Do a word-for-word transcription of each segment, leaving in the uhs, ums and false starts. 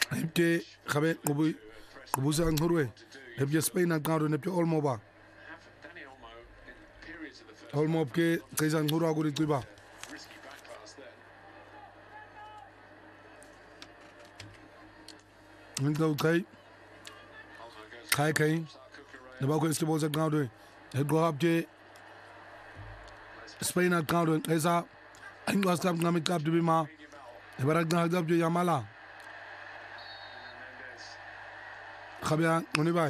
Nepke Khabe Kubu Kubusang Hurwe. Nepke Spain and Counter Nepke Olmoba. Olmobke Kaisan Hura Guri Tuba. Window Kai Kai Kai. The Bako is the balls at Counter. They go up to Spain at Counter. Esa English Cup Nami Cup to be ma. The Baragna up to Yamala. Khabia Munibai.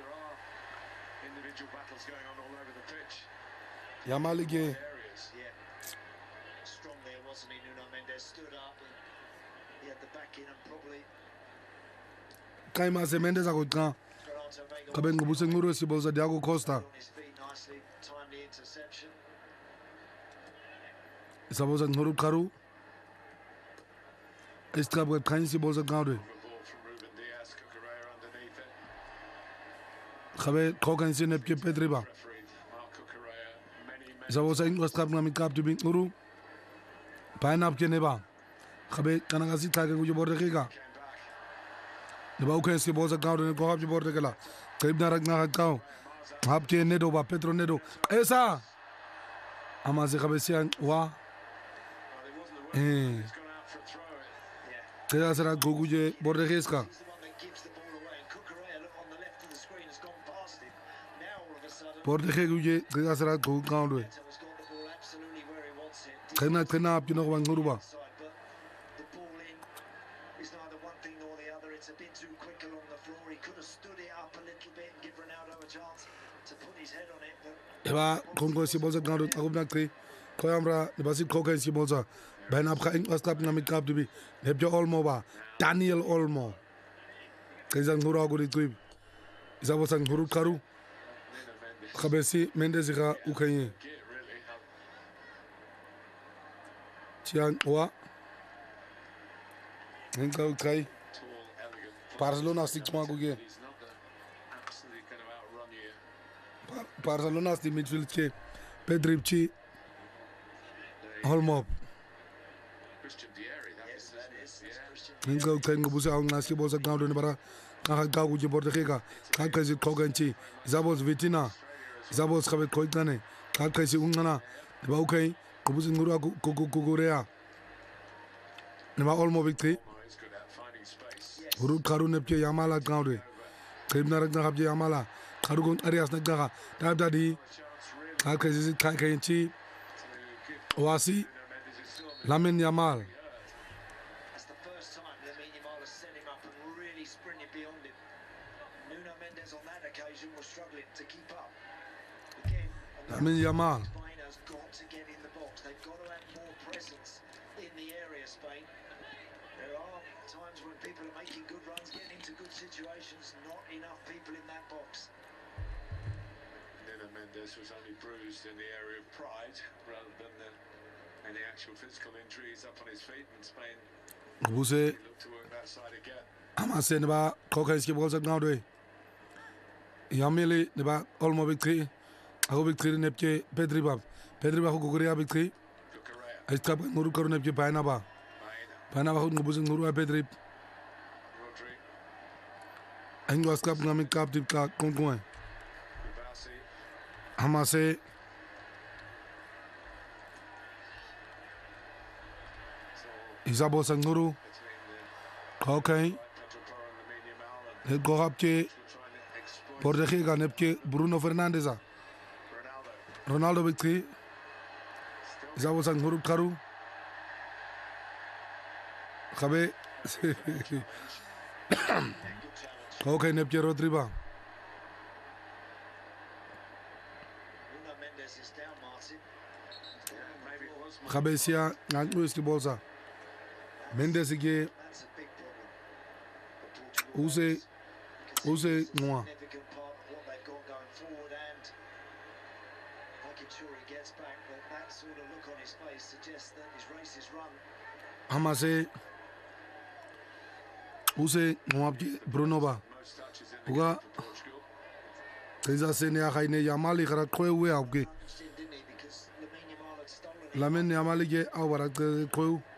Yamalige. Strong there, wasn't he? Nuno Mendes stood up and he had the back in and probably Kaima se Mendes agotka. Kaben Gubusenguru si bolsa Diago Costa. on his feet nicely, timed the interception. Isabosa Nuru Karu. Estra with Kainsi bolsa Gaudre. Khabe Kokansi Nepke Petriba. Isabosa English Cup Nami Cup to be Uru. Painap Keneba. Khabe Kanagasi Taga Bordegiga. The Baukensi bolsa Gaudre and go up to Bordegala. Kaibna Ragna Hakao. Hapke Nedoba Petro Nedo. Esa Amaze Kabesian Wa. Eh. Terasera Guguje Bordegesca. He's the one that gives the ball away, and Cucurella, look on the left of the screen, has gone past him. Now all of a sudden, Bordeguje Terasera Gugaundwe. Neto has got the ball absolutely where he wants it. Kana Kana up, you know, Wanguruba. Side, but the ball in is neither one thing nor the other. It's a bit too quick along the floor. He could have stood it up a little bit and give Ronaldo a chance to put his head on it, but Eva Congo Sibosa Gaudre, Agubnakri, Coyambra, the Basic Coca Sibosa, Benapka English Cup Nami Cup to be Nepja Olmova, Daniel Olmo. Kaisan Hura Guri Twib. Isabosan Huru Karu. Kabesi Mendesiga Ukraine. Chiang Oa. Enka Kai. Barcelona six Maguge. Barcelona the midfield che Pedripchi Holmob. Enka Kai Ngubusa Nasi Bosa Gaudre Bara. Kagagu Bordega. Kakasi Koganchi. Zabos Vitina. Zabos Kabet Koikane. Kakasi Ungana. The Baukai. Kubusingura Kukurea. Nema Olmo victory. Uru Karu Nepke Yamala Gaudre. Kribna Ragna Yamala. Karugun Arias Nagaha. Dabdadi. Kakasi Kakanchi. Oasi. Lamin Yamal. that's the first time Lamine Yamal has set him up and really sprinted beyond him. Nuno Mendes on that occasion was struggling to keep up. Again, on Lamin Yamal. Spain has got to get in the box. They've got to have more presence in the area, Spain. There are times when people are making good runs, getting into good situations, not enough people in that box. Nuno Mendes was only bruised in the area of pride rather than the, any actual physical injuries up on his feet, and Spain Gubuse looked to work that side again. Amase Neba Kokanski Bosa Gaudre. Yamili Neba Olmo victory. Ago victory Nepke Pedribab. Pedriba Guguria victory. Cucurella, I stop Nuru Karu Nepke Painaba. Maina, Painaba Ngubusing Nuru Pedrib. Rodri, English Cup Nami Cup Tipka Konkoin. Kubasi, Amase Isabo Sanguru. between the Kokai. Pedro Porro and Lamine Yamal, and He go up to will try and exploit Bordega Nepke Bruno Fernandes. Ronaldo. Ronaldo victory. Still Isabo Sanguru Karu. Kabe. Kokai Nepke Rodriba. Nuno Mendes is down, Martin. maybe it was Kabesia Nagluiski Bolsa. Mendes again. That's a big problem. for Portugal. Use Because Use it's a Noa. significant part of what they've got going forward, and making sure he gets back. But that sort of look on his face suggests that his race is run. Amase Use Moabki Bruno Ba. most touches in the Uga game for Portugal. Teza Senia Haine Yamali Kara Koe Abge. Punched in, didn't he? Because Lamine Yamal had stolen it. Lamin Yamali Awara Koe.